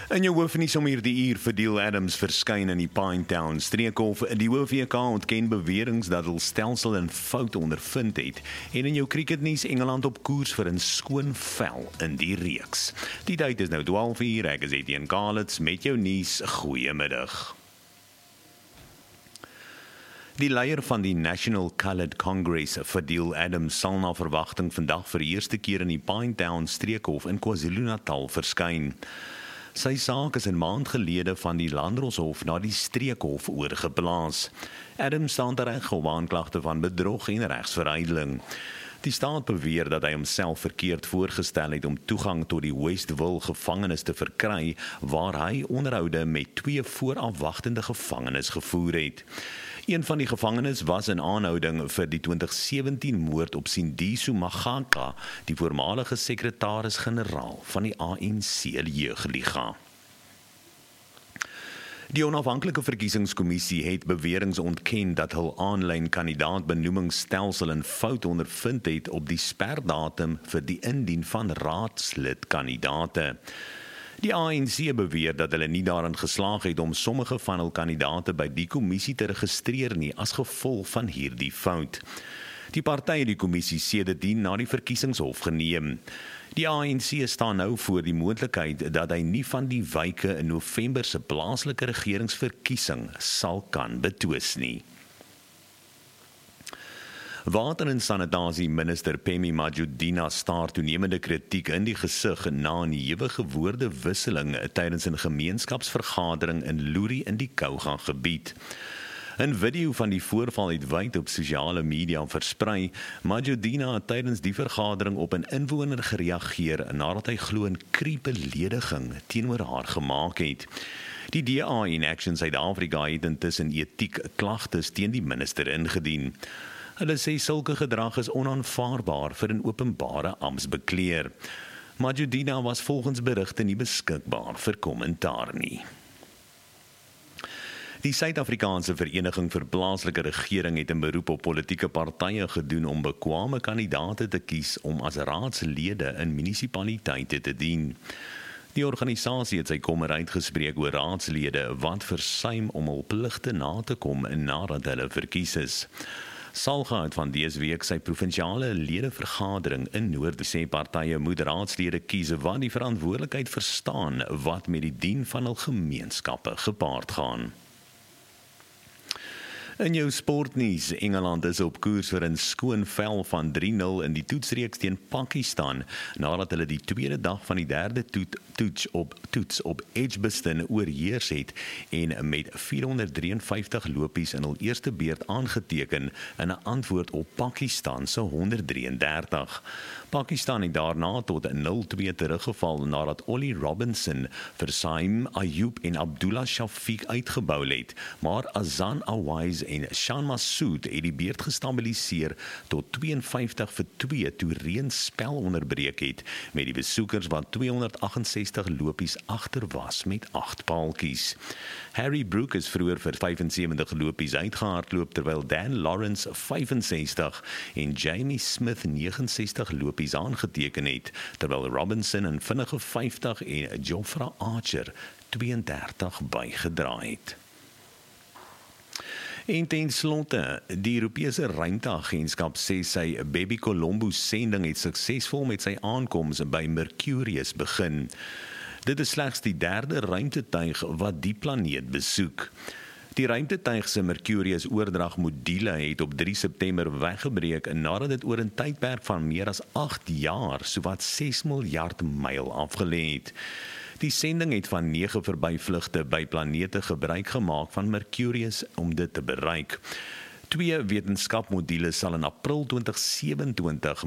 In jou hoofnuus om hierdie uur Verdeel Adams verskyn in die Pinetown streekhof. Die OVK ontken beweringe dat hul stelsel 'n fout ondervind het. En in jou cricketnuus Engeland op koers vir 'n skoon vel in die reeks. Die tyd is nou 12:00. Ek is Etienne Kalitz met jou nuus. Goeiemiddag. Die leier van die National Coloured Congress, Verdeel Adams, sal na verwagting vandag vir die eerste keer in die Pinetown streekhof in KwaZulu-Natal verskyn. Sy saak is 'n maand gelede van die Landdroshof na die streekhof oorgeplaas. Adams staan tereg op aanklagte van bedrog en regsverrydeling. Die staat beweer dat hy homself verkeerd voorgestel het om toegang tot die Westville gevangenis te verkry, waar hy onderhoude met 2 voorafwagtende gevangenes gevoer het. Een van die gevangenes was in aanhouding vir die 2017 moord op Sindiso Magaka, die voormalige sekretaris-generaal van die ANC Jeugliga. Die onafhanklike verkiesingskommissie het beweringe ontken dat hul aanlyn kandidaatbenoemingsstelsel 'n fout ondervind het op die sperdatum vir die indien van raadslidkandidate. Die ANC beweer dat hulle nie daarin geslaag het om sommige van hul kandidate by die kommissie te registreer nie as gevolg van hierdie fout. Die party het die kommissie sedertdien na die verkiesingshof geneem. Die ANC staan nou voor die moontlikheid dat hy nie van die wyke in November se plaaslike regeringsverkiesing sal kan betwis nie. Water- en sanitasie-minister Phemi Majudina staar toenemende kritiek in die gesig na 'n ewige woordewisseling tydens 'n gemeenskapsvergadering in Luri in die Kouga gebied. 'n Video van die voorval het wyd op sosiale media versprei. Majudina het tydens die vergadering op 'n inwoner gereageer nadat hy glo 'n kriepbelediging teenoor haar gemaak het. Die DA in Action Suid-Afrika het intussen etiek klagtes teen die minister ingedien. Hulle sê sulke gedrag is onaanvaarbaar vir 'n openbare amptsbekleer. Majudina was volgens berigte nie beskikbaar vir kommentaar nie. Die Suid-Afrikaanse Vereniging vir Plaaslike Regering het 'n beroep op politieke partye gedoen om bekwame kandidaate te kies om as raadslede in munisipaliteite te dien. Die organisasie het sy kommer uitgespreek oor raadslede wat versuim om hul pligte na te kom nadat hulle verkies is. Salga het van dese week sy provinsiale ledevergadering in Noord sê partye moet raadslede kies wat die verantwoordelikheid verstaan wat met die dien van hul gemeenskappe gepaard gaan. In jou sportnuus, Engeland is op koers vir 'n skoon vel van 3-0 in die toetsreeks teen Pakistan, nadat hulle die tweede dag van die derde toets op Edgbaston oorheers het en met 453 lopies in hul eerste beurt aangeteken in 'n antwoord op Pakistan se 133. Pakistan het daarna tot 0-2 teruggeval nadat Ollie Robinson vir Saim Ayub en Abdullah Shafiq uitgebou het, maar Azan Awais en Shan Masood het die beurt gestabiliseer tot 52-2 toe reën spel onderbreek het, met die besoekers wat 268 lopies agter was met 8 paaltjies. Harry Brook is vroeër vir 75 lopies uitgehardloop, terwyl Dan Lawrence 65 en Jamie Smith 69 lopies aangeteken het, terwyl Robinson 'n vinnige 50 en Jofra Archer 32 bygedra het. En ten slotte, die Europese Ruimteagentskap sê sy Baby Colombo sending het suksesvol met sy aankoms by Mercurius begin. Dit is slegs die 3de ruimtetuig wat die planeet besoek. Die ruimtetuig se Mercurius oordragmodule het op 3 September weggebreek nadat dit oor 'n tydperk van meer as 8 jaar sowat 6 miljard myl afgelê het. Die sending het van 9 verbyvlugte by planete gebruik gemaak van Mercurius om dit te bereik. 2 wetenskapmodules sal in April 2027